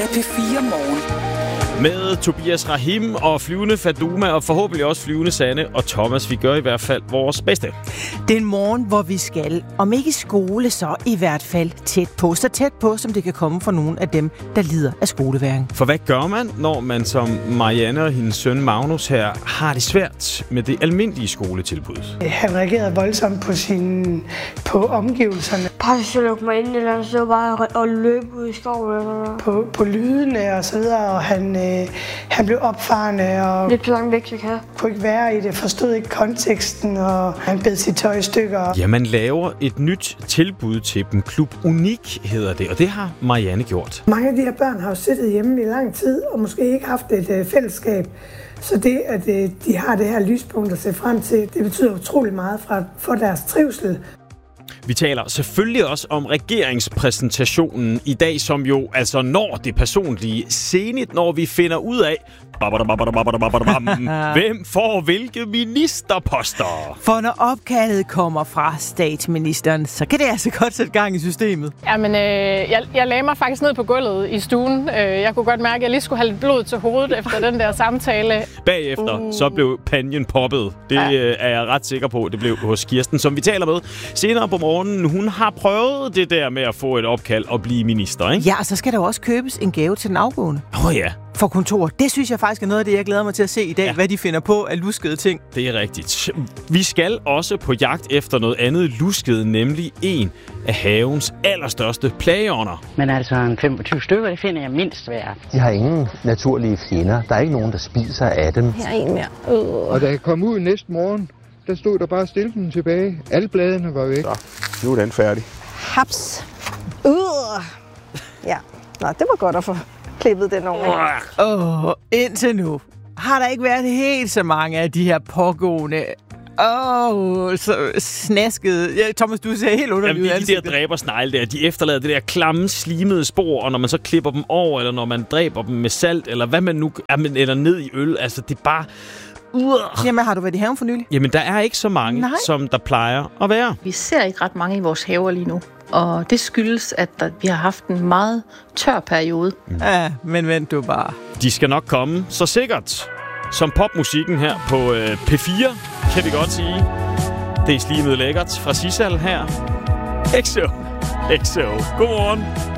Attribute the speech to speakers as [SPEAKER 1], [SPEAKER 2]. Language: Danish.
[SPEAKER 1] er P4 Morgen.
[SPEAKER 2] Med Tobias Rahim og flyvende Faduma og forhåbentlig også flyvende Sanne og Thomas. Vi gør i hvert fald vores bedste.
[SPEAKER 3] Det er en morgen, hvor vi skal, om ikke i skole, så i hvert fald tæt på. Så tæt på, som det kan komme for nogle af dem, der lider af skolevægring.
[SPEAKER 2] For hvad gør man, når man som Marianne og hendes søn Magnus her har det svært med det almindelige skoletilbud?
[SPEAKER 4] Han reagerede voldsomt på omgivelserne.
[SPEAKER 5] Præcis at lukke mig ind, eller så bare og løbe ud i skoven.
[SPEAKER 4] På lydene og så videre, og han blev opfarende og
[SPEAKER 5] lidt for langt væk, så kan.
[SPEAKER 4] Kunne ikke være i det, forstod ikke konteksten, og han bed sit tøj i stykker.
[SPEAKER 2] Ja, man laver et nyt tilbud til dem. Klub Unik hedder det, og det har Marianne gjort.
[SPEAKER 4] Mange af de her børn har jo siddet hjemme i lang tid, og måske ikke haft et fællesskab. Så det, at de har det her lyspunkt at se frem til, det betyder utrolig meget for deres trivsel.
[SPEAKER 2] Vi taler selvfølgelig også om regeringspræsentationen i dag, som jo altså når det personlige senigt, når vi finder ud af, hvem får hvilke ministerposter.
[SPEAKER 3] For når opkaldet kommer fra statsministeren, så kan det altså godt sætte gang i systemet.
[SPEAKER 6] Jamen, jeg lagde mig faktisk ned på gulvet i stuen. Jeg kunne godt mærke, at jeg lige skulle have lidt blod til hovedet efter den der samtale.
[SPEAKER 2] Bagefter så blev panjen poppet. Det er jeg ret sikker på, det blev hos Kirsten, som vi taler med senere på morgenen. Hun har prøvet det der med at få et opkald og blive minister, ikke?
[SPEAKER 3] Ja, og så skal der jo også købes en gave til den afgående.
[SPEAKER 2] Ja.
[SPEAKER 3] For kontoret. Det synes jeg faktisk er noget af det, jeg glæder mig til at se i dag, hvad de finder på af luskede ting.
[SPEAKER 2] Det er rigtigt. Vi skal også på jagt efter noget andet lusket, nemlig en af havens allerstørste plageånder.
[SPEAKER 7] Men altså en 25 stykker, det finder jeg mindst værd.
[SPEAKER 8] De har ingen naturlige fjender. Der er ikke nogen, der spiser af dem.
[SPEAKER 5] Her er en mere.
[SPEAKER 9] Og da jeg kom ud næste morgen, der stod der bare stilken tilbage. Alle bladene var væk.
[SPEAKER 10] Så, nu er den færdig.
[SPEAKER 11] Haps. Ja, nå, det var godt at få klippet den over.
[SPEAKER 3] Indtil nu har der ikke været helt så mange af de her pågående så snaskede. Ja, Thomas, du ser helt underlig ud.
[SPEAKER 2] Jamen, de der dræbersnegle der, de efterlader det der klamme, slimede spor, og når man så klipper dem over, eller når man dræber dem med salt, eller hvad man nu, eller ned i øl, altså det er bare...
[SPEAKER 3] Jamen, har du været i haven for nylig?
[SPEAKER 2] Jamen, der er ikke så mange, som der plejer at være.
[SPEAKER 12] Vi ser ikke ret mange i vores haver lige nu. Og det skyldes, at vi har haft en meget tør periode.
[SPEAKER 3] Ja, men vent du bare.
[SPEAKER 2] De skal nok komme så sikkert som popmusikken her på P4, kan vi godt sige. Det er slimet lækkert fra Sissal her. XO. Godmorgen.